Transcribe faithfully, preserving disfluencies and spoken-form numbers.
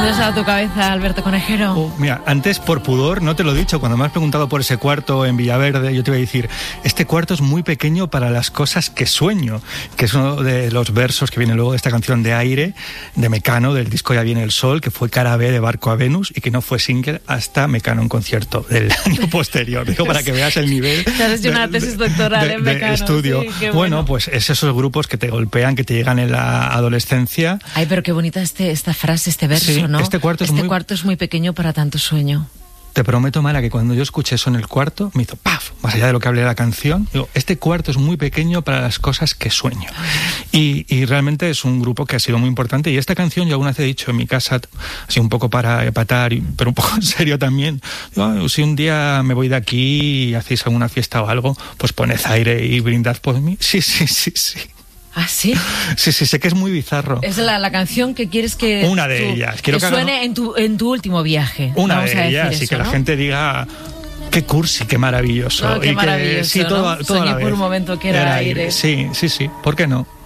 nos da tu cabeza, Alberto Conejero? Oh, mira, antes por pudor, no te lo he dicho, cuando me has preguntado por ese cuarto en Villaverde, yo te iba a decir, este cuarto es muy pequeño para las cosas que sueño, que es uno de los versos que viene luego de esta canción de Aire, de Mecano, del disco Ya viene el sol, que fue cara B de Barco a Venus y que no fue single hasta Mecano en concierto del año posterior. Digo, para que veas el nivel Te has hecho una tesis doctoral de, en de Mecano. estudio. Sí, qué bueno, bueno, pues es esos grupos que te golpean, que te llegan en la adolescencia. Ay, pero qué bonita este, esta frase, este verso, Sí, ¿no? este cuarto es este muy... cuarto es muy pequeño para tanto sueño. Te prometo, Mara, que cuando yo escuché eso en el cuarto, me hizo ¡paf! Más allá de lo que hablé de la canción, digo, este cuarto es muy pequeño para las cosas que sueño. Y, y realmente es un grupo que ha sido muy importante. Y esta canción yo alguna vez he dicho en mi casa, así un poco para epatar, pero un poco en serio también, digo, si un día me voy de aquí y hacéis alguna fiesta o algo, pues poned Aire y brindad por mí. Sí, sí, sí, sí. ¿Ah, sí? Sí, sí, sé que es muy bizarro. Es la, la canción que quieres que... Una de tu, ellas. Quiero que, que suene en tu, en tu último viaje. Una Vamos de a ellas, decir y eso, que ¿no? la gente diga... Qué cursi, qué maravilloso. No, qué y maravilloso, que, sí, ¿no? todo, todo Soñé a la por vez. un momento que era, era aire. aire. Sí, sí, sí. ¿Por qué no?